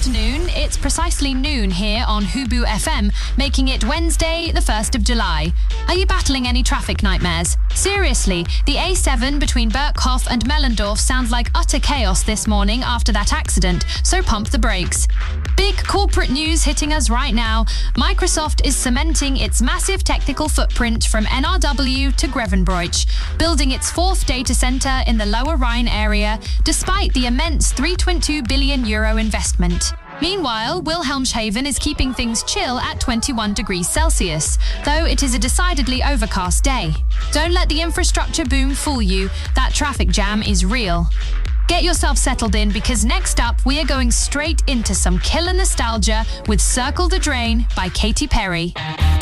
afternoon. It's precisely noon here on Hubu FM, making it Wednesday, the 1st of July. Are you battling any traffic nightmares? Seriously, the A7 between Berkhof and Mellendorf sounds like utter chaos this morning after that accident, so pump the brakes. Big corporate news hitting us right now. Microsoft is cementing its massive technical footprint from NRW to Grevenbroich, building its fourth data center in the Lower Rhine area, despite the immense €3.2 billion investment. Meanwhile, Wilhelmshaven is keeping things chill at 21 degrees Celsius, though it is a decidedly overcast day. Don't let the infrastructure boom fool you. That traffic jam is real. Get yourself settled in, because next up we are going straight into some killer nostalgia with Circle the Drain by Katy Perry.